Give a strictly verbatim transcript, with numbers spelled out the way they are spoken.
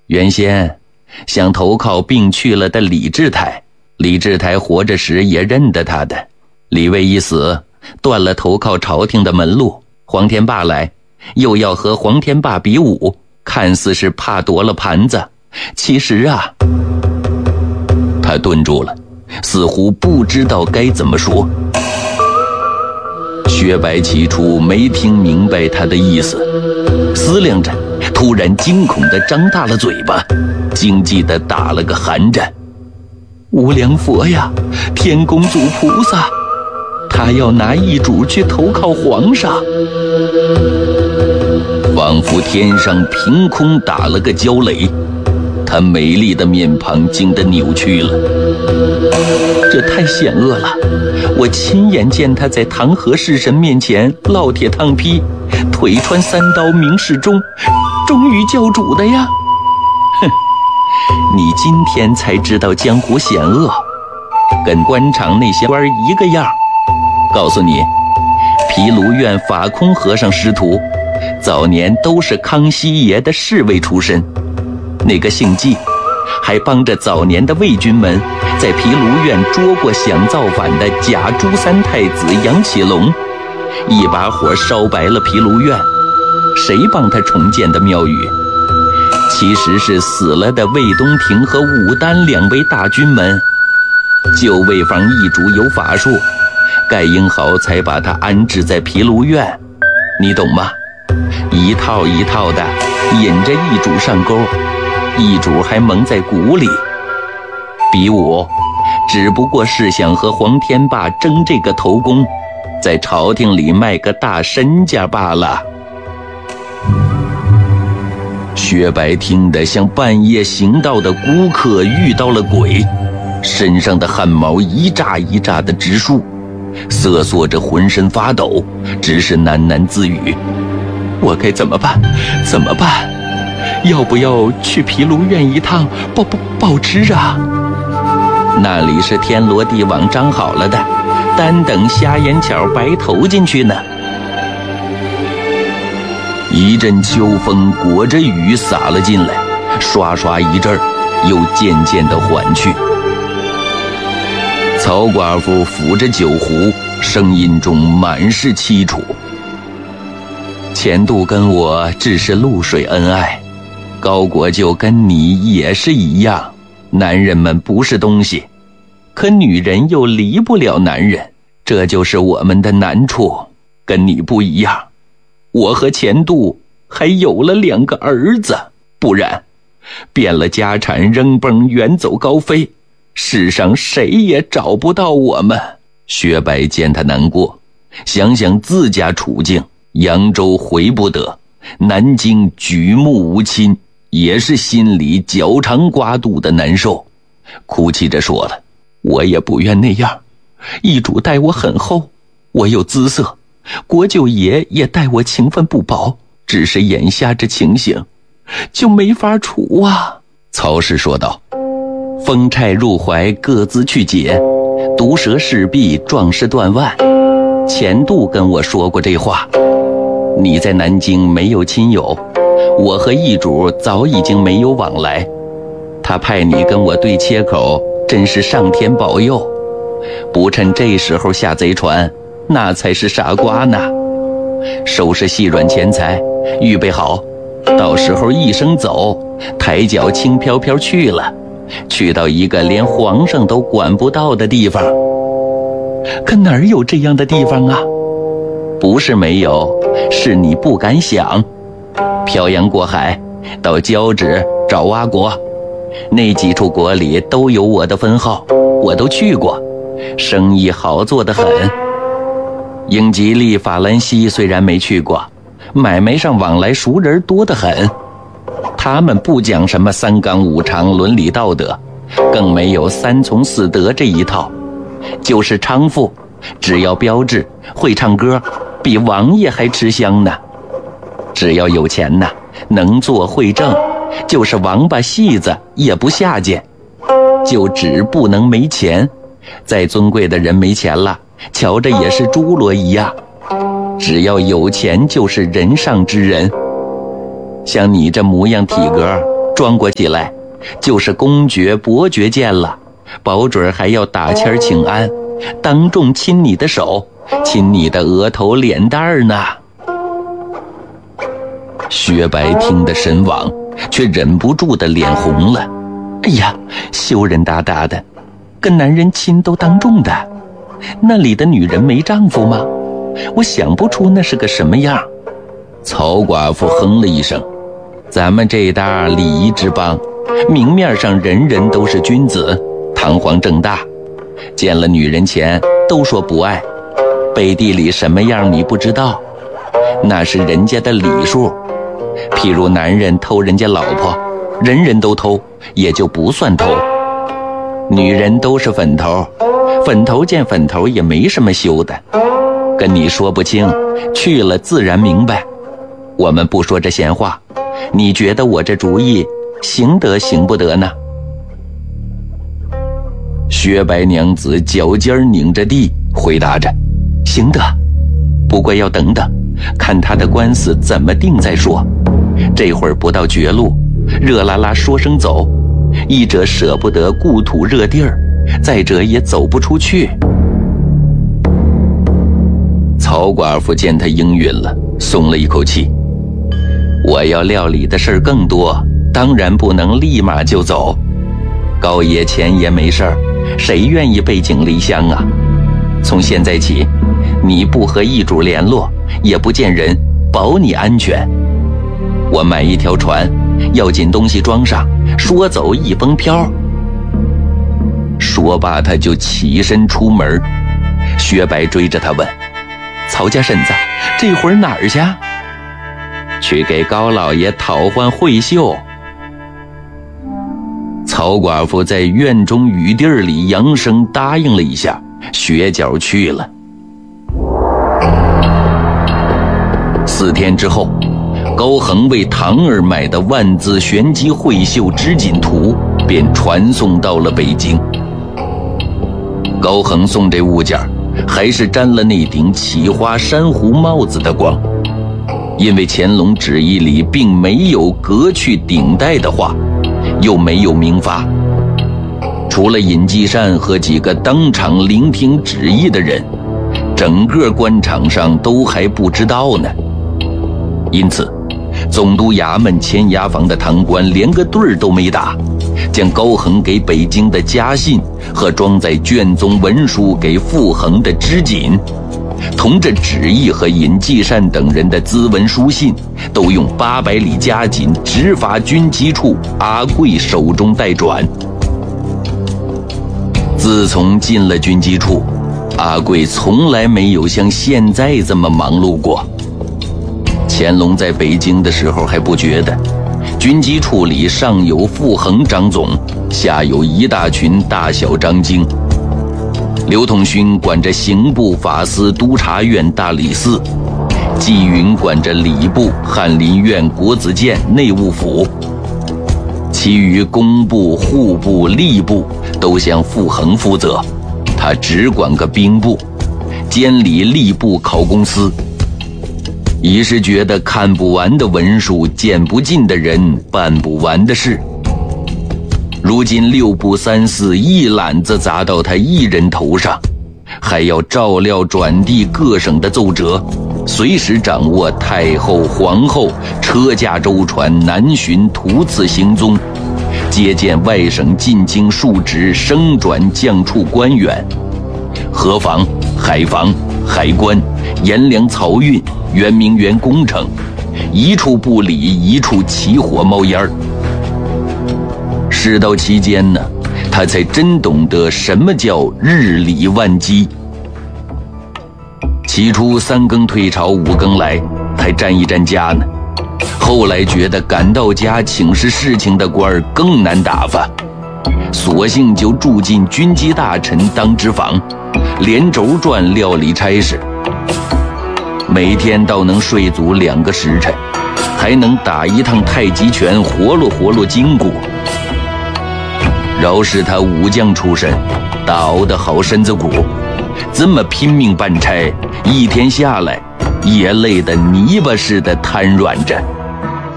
原先想投靠病去了的李治台，李治台活着时也认得他的。李卫一死，断了投靠朝廷的门路。黄天霸来，又要和黄天霸比武，看似是怕夺了盘子，其实啊，他顿住了，似乎不知道该怎么说。薛白起初没听明白他的意思，思量着，突然惊恐地张大了嘴巴，惊悸地打了个寒战。无量佛呀，天公祖菩萨，他要拿易主去投靠皇上。仿佛天上凭空打了个焦雷，他美丽的面庞惊得扭曲了。这太险恶了，我亲眼见他在唐河式神面前烙铁烫劈，腿穿三刀明示钟，终于教主的呀。哼，你今天才知道江湖险恶，跟官场那些官一个样。告诉你，毗卢院法空和尚师徒早年都是康熙爷的侍卫出身，那个姓纪还帮着早年的魏军们在毗卢院捉过想造反的假朱三太子杨启龙，一把火烧白了毗卢院。谁帮他重建的庙宇？其实是死了的魏东亭和武丹两位大军门。就为防易主有法术，盖英豪才把他安置在毗卢院，你懂吗？一套一套的引着易主上钩，易主还蒙在鼓里。比武只不过是想和黄天霸争这个头功，在朝廷里卖个大身价罢了。薛白听得像半夜行道的孤客遇到了鬼，身上的汗毛一炸一炸的直竖，瑟缩着浑身发抖，只是喃喃自语：我该怎么办？怎么办？要不要去毗卢院一趟报报报知啊？那里是天罗地网张好了的，单等瞎眼巧白投进去呢。一阵秋风裹着雨洒了进来，刷刷一阵又渐渐地缓去。曹寡妇抚着酒壶，声音中满是凄楚。前度跟我只是露水恩爱，高国舅跟你也是一样，男人们不是东西，可女人又离不了男人，这就是我们的难处。跟你不一样，我和前度还有了两个儿子，不然变了家产扔崩远走高飞，世上谁也找不到我们。薛白见他难过，想想自家处境，扬州回不得，南京举目无亲，也是心里绞肠刮肚的难受，哭泣着说了：我也不愿那样，易主待我很厚，我有姿色，国舅爷也待我情分不薄，只是眼下这情形就没法处啊。曹氏说道：风钗入怀各自去解，毒蛇势必壮士断腕。前度跟我说过这话，你在南京没有亲友，我和易主早已经没有往来，他派你跟我对切口，真是上天保佑，不趁这时候下贼船，那才是傻瓜呢。收拾细软钱财，预备好，到时候一声走，抬脚轻飘飘去了，去到一个连皇上都管不到的地方。可哪儿有这样的地方啊？不是没有，是你不敢想。漂洋过海到交趾找阿国，那几处国里都有我的分号，我都去过，生意好做得很。英吉利、法兰西虽然没去过，买卖上往来熟人多得很。他们不讲什么三纲五常伦理道德，更没有三从四德这一套，就是娼妇，只要标致会唱歌，比王爷还吃香呢。只要有钱呢，能做会挣，就是王八戏子也不下贱，就只不能没钱。再尊贵的人没钱了，瞧着也是猪猡一样。只要有钱就是人上之人。像你这模样体格， 装过起来就是公爵伯爵见了，保准还要打签请安，当众亲你的手，亲你的额头脸蛋儿呢。薛白听得神往，却忍不住的脸红了。哎呀，羞人答答的，跟男人亲都当众的，那里的女人没丈夫吗？我想不出那是个什么样。曹寡妇哼了一声，咱们这搭礼仪之邦，明面上人人都是君子，堂皇正大，见了女人前都说不爱，背地里什么样你不知道，那是人家的礼数。譬如男人偷人家老婆，人人都偷，也就不算偷。女人都是粉头，粉头见粉头也没什么羞的。跟你说不清，去了自然明白。我们不说这闲话，你觉得我这主意行得行不得呢？薛白娘子脚尖拧着地回答着，行得，不过要等等，看他的官司怎么定再说。这会儿不到绝路，热拉拉说声走，一者舍不得故土热地儿，再者也走不出去。曹寡妇见他应允了，松了一口气。我要料理的事儿更多，当然不能立马就走。高爷前爷没事儿，谁愿意背井离乡啊？从现在起，你不和易主联络，也不见人，保你安全。我买一条船，要紧东西装上，说走一风飘。说罢他就起身出门。薛白追着他问，曹家婶子这会儿哪儿去？去给高老爷讨换惠绣。曹寡妇在院中雨地里扬声答应了一下，学脚去了。四天之后，高恒为堂儿买的万字玄机绘绣织锦图便传送到了北京。高恒送这物件还是沾了那顶起花珊瑚帽子的光，因为乾隆旨意里并没有革去顶戴的话，又没有明发，除了尹继善和几个当场聆听旨意的人，整个官场上都还不知道呢。因此总督衙门前衙房的堂官连个对儿都没打，将高恒给北京的家信和装在卷宗文书给傅恒的织锦，同着旨意和尹继善等人的咨文书信，都用八百里加紧直发军机处阿贵手中代转。自从进了军机处，阿贵从来没有像现在这么忙碌过。乾隆在北京的时候还不觉得，军机处里上有傅恒张总，下有一大群大小张京。刘统勋管着刑部法司督察院大理寺，纪云管着礼部翰林院国子监内务府，其余工部户部吏部都向傅恒负责，他只管个兵部，监理吏部考公司。已是觉得看不完的文书，见不尽的人，办不完的事。如今六部三司一揽子砸到他一人头上，还要照料转递各省的奏折，随时掌握太后、皇后车驾舟船南巡途次行踪，接见外省进京述职升转降处官员，河防、海防、海关、盐粮漕运、圆明园工程，一处不理，一处起火冒烟儿。事到期间呢，他才真懂得什么叫日理万机。起初三更退朝五更来，还沾一沾家呢，后来觉得赶到家请示事情的官儿更难打发，索性就住进军机大臣当之房，连轴转料理差事。每天倒能睡足两个时辰，还能打一趟太极拳，活络活络筋骨。饶是他武将出身，大熬的好身子骨，这么拼命办差，一天下来也累得泥巴似的瘫软着。